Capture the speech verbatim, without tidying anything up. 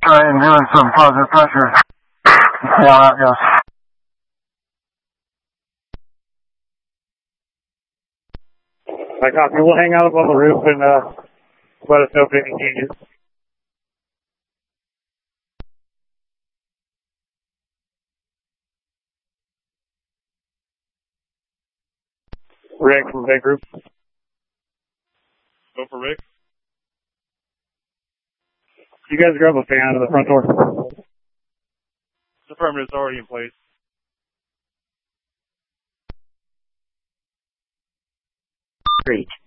trying doing some positive pressure. See how that goes. I copy. We'll hang out above the roof and uh, let us know if anything changes. Rick from Big Group. Go for Rick. You guys grab a fan out of the front door. The permit is already in place. Great.